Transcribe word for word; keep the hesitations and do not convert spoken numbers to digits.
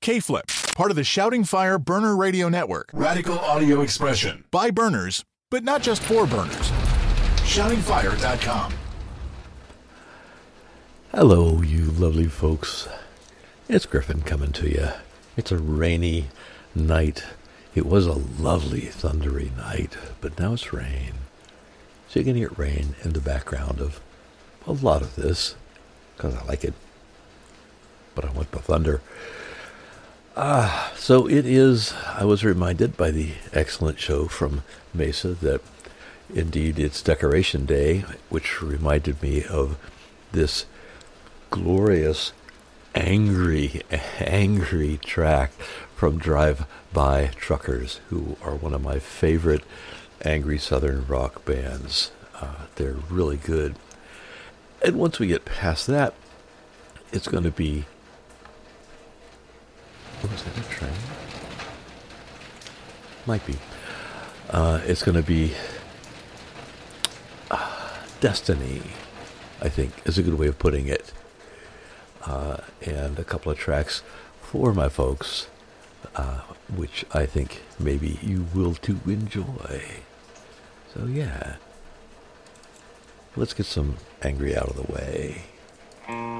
K-Flip, part of the Shouting Fire Burner Radio Network. Radical audio expression by burners, but not just for burners. shouting fire dot com. Hello, you lovely folks. It's Griffin coming to you. It's a rainy night. It was a lovely, thundery night, but now it's rain. So you can hear rain in the background of a lot of this, because I like it. But I want the thunder. Ah, so it is, I was reminded by the excellent show from Mesa that indeed it's Decoration Day, which reminded me of this glorious, angry, angry track from Drive-By Truckers, who are one of my favorite angry southern rock bands. Uh, they're really good. And once we get past that, it's going to be... Oh, is that a train? Might be. Uh, it's going to be uh, Destiny, I think, is a good way of putting it. Uh, and a couple of tracks for my folks, uh, which I think maybe you will too enjoy. So yeah, let's get some angry out of the way.